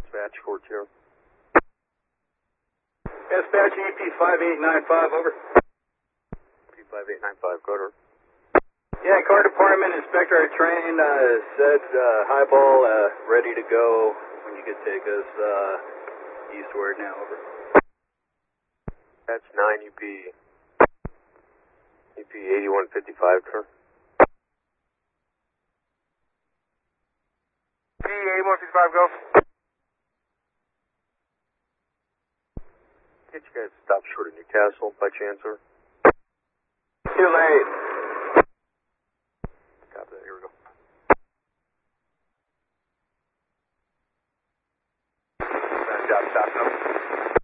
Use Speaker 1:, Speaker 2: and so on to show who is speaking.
Speaker 1: Dispatch 4-0.
Speaker 2: Dispatch EP5895, over.
Speaker 1: EP5895, go to her.
Speaker 2: Yeah, car department, Inspector at train said highball ready to go when you could take us eastward now, over.
Speaker 1: That's 9 EP8155, sir.
Speaker 3: EP8155, go.
Speaker 1: Can't you guys stop short of Newcastle by chance, sir?
Speaker 2: Too late.